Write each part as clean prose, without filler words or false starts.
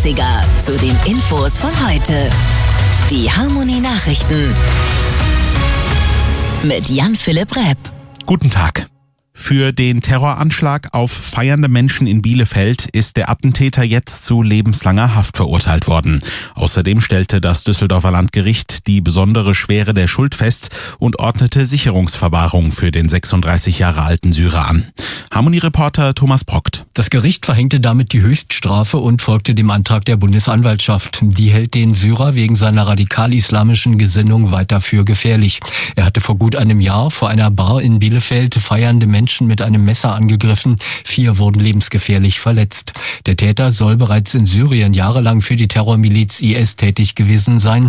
Klassiker zu den Infos von heute. Die Harmony Nachrichten mit Jan-Philipp Repp. Guten Tag. Für den Terroranschlag auf feiernde Menschen in Bielefeld ist der Attentäter jetzt zu lebenslanger Haft verurteilt worden. Außerdem stellte das Düsseldorfer Landgericht die besondere Schwere der Schuld fest und ordnete Sicherungsverwahrung für den 36 Jahre alten Syrer an. Harmony-Reporter Thomas Brockt. Das Gericht verhängte damit die Höchststrafe und folgte dem Antrag der Bundesanwaltschaft. Die hält den Syrer wegen seiner radikal-islamischen Gesinnung weiter für gefährlich. Er hatte vor gut einem Jahr vor einer Bar in Bielefeld feiernde Menschen mit einem Messer angegriffen. 4 wurden lebensgefährlich verletzt. Der Täter soll bereits in Syrien jahrelang für die Terrormiliz IS tätig gewesen sein.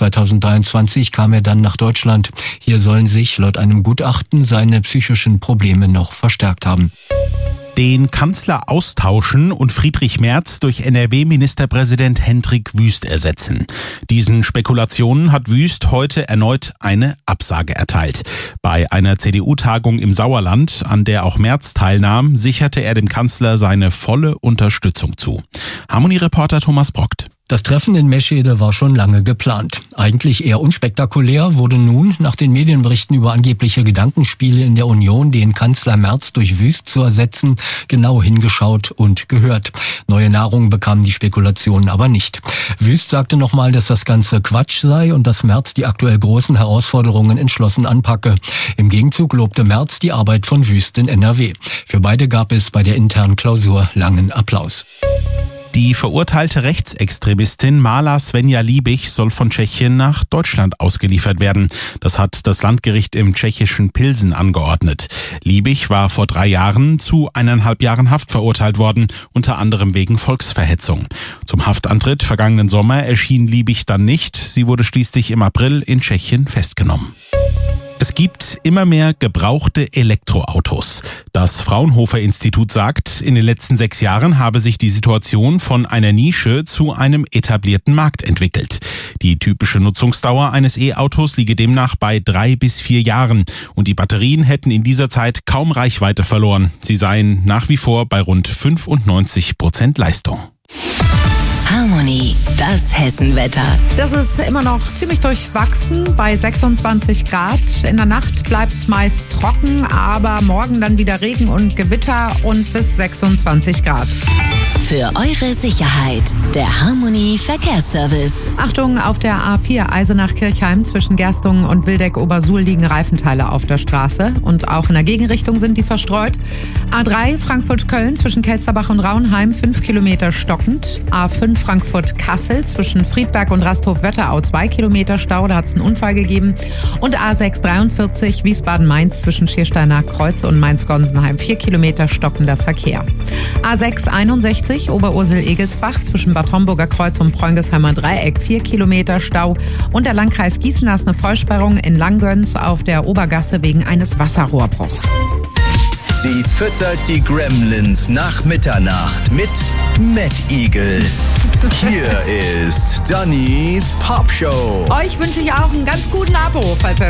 2023 kam er dann nach Deutschland. Hier sollen sich laut einem Gutachten seine psychischen Probleme noch verstärkt haben. Den Kanzler austauschen und Friedrich Merz durch NRW-Ministerpräsident Hendrik Wüst ersetzen. Diesen Spekulationen hat Wüst heute erneut eine Absage erteilt. Bei einer CDU-Tagung im Sauerland, an der auch Merz teilnahm, sicherte er dem Kanzler seine volle Unterstützung zu. Harmony-Reporter Thomas Brockt. Das Treffen in Meschede war schon lange geplant. Eigentlich eher unspektakulär wurde nun, nach den Medienberichten über angebliche Gedankenspiele in der Union, den Kanzler Merz durch Wüst zu ersetzen, genau hingeschaut und gehört. Neue Nahrung bekamen die Spekulationen aber nicht. Wüst sagte nochmal, dass das Ganze Quatsch sei und dass Merz die aktuell großen Herausforderungen entschlossen anpacke. Im Gegenzug lobte Merz die Arbeit von Wüst in NRW. Für beide gab es bei der internen Klausur langen Applaus. Die verurteilte Rechtsextremistin Mala Svenja Liebig soll von Tschechien nach Deutschland ausgeliefert werden. Das hat das Landgericht im tschechischen Pilsen angeordnet. Liebig war vor 3 Jahren zu 1,5 Jahren Haft verurteilt worden, unter anderem wegen Volksverhetzung. Zum Haftantritt vergangenen Sommer erschien Liebig dann nicht. Sie wurde schließlich im April in Tschechien festgenommen. Es gibt immer mehr gebrauchte Elektroautos. Das Fraunhofer-Institut sagt, in den letzten 6 Jahren habe sich die Situation von einer Nische zu einem etablierten Markt entwickelt. Die typische Nutzungsdauer eines E-Autos liege demnach bei 3 bis 4 Jahren und die Batterien hätten in dieser Zeit kaum Reichweite verloren. Sie seien nach wie vor bei rund 95% Leistung. Harmony, das Hessenwetter. Das ist immer noch ziemlich durchwachsen bei 26 Grad. In der Nacht bleibt es meist trocken, aber morgen dann wieder Regen und Gewitter und bis 26 Grad. Für eure Sicherheit, der Harmony Verkehrsservice. Achtung, auf der A4 Eisenach-Kirchheim zwischen Gerstungen und Wildeck-Obersuhl liegen Reifenteile auf der Straße und auch in der Gegenrichtung sind die verstreut. A3 Frankfurt-Köln zwischen Kelsterbach und Raunheim 5 Kilometer stockend. A5 Frankfurt-Kassel zwischen Friedberg und Rasthof-Wetterau 2 Kilometer Stau, da hat es einen Unfall gegeben. Und A6 43 Wiesbaden-Mainz zwischen Schiersteiner Kreuz und Mainz-Gonsenheim 4 Kilometer stockender Verkehr. A6 61 Oberursel-Egelsbach zwischen Bad Homburger Kreuz und Preungesheimer Dreieck 4 Kilometer Stau. Und der Landkreis Gießen hat eine Vollsperrung in Langgöns auf der Obergasse wegen eines Wasserrohrbruchs. Sie füttert die Gremlins nach Mitternacht mit Mad Eagle. Hier ist Dannys Popshow. Euch wünsche ich auch einen ganz guten Abruf, falls